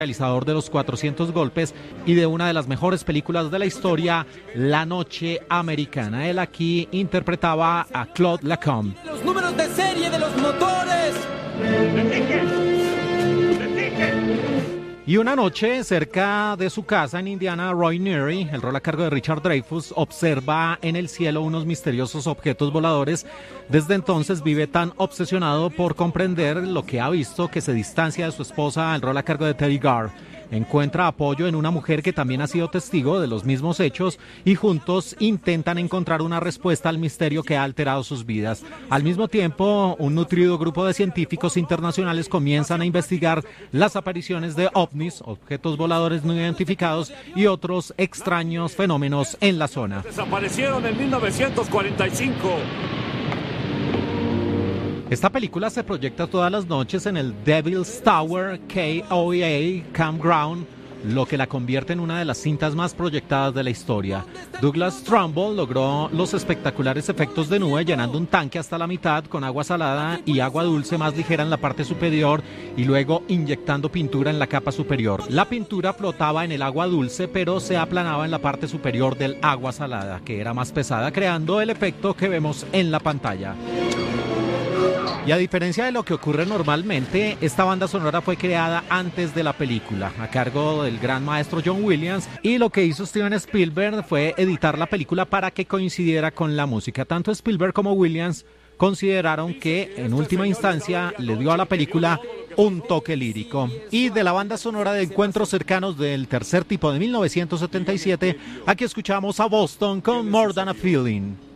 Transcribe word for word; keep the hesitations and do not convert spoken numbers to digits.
realizador de Los cuatrocientos golpes y de una de las mejores películas de la historia, La Noche Americana. Él aquí interpretaba a Claude Lacombe. Los números de serie de los motores. Y una noche, cerca de su casa en Indiana, Roy Neary, el rol a cargo de Richard Dreyfuss, observa en el cielo unos misteriosos objetos voladores. Desde entonces vive tan obsesionado por comprender lo que ha visto que se distancia de su esposa, el rol a cargo de Teri Garr. Encuentra apoyo en una mujer que también ha sido testigo de los mismos hechos y juntos intentan encontrar una respuesta al misterio que ha alterado sus vidas. Al mismo tiempo, un nutrido grupo de científicos internacionales comienzan a investigar las apariciones de ovnis, objetos voladores no identificados, y otros extraños fenómenos en la zona. Desaparecieron en mil novecientos cuarenta y cinco. Esta película se proyecta todas las noches en el Devil's Tower K O A Campground, lo que la convierte en una de las cintas más proyectadas de la historia. Douglas Trumbull logró los espectaculares efectos de nube llenando un tanque hasta la mitad con agua salada y agua dulce más ligera en la parte superior y luego inyectando pintura en la capa superior. La pintura flotaba en el agua dulce, pero se aplanaba en la parte superior del agua salada, que era más pesada, creando el efecto que vemos en la pantalla. Y a diferencia de lo que ocurre normalmente, esta banda sonora fue creada antes de la película, a cargo del gran maestro John Williams, y lo que hizo Steven Spielberg fue editar la película para que coincidiera con la música. Tanto Spielberg como Williams consideraron que, en última instancia, le dio a la película un toque lírico. Y de la banda sonora de Encuentros Cercanos del Tercer Tipo de mil novecientos setenta y siete, aquí escuchamos a Boston con More Than a Feeling.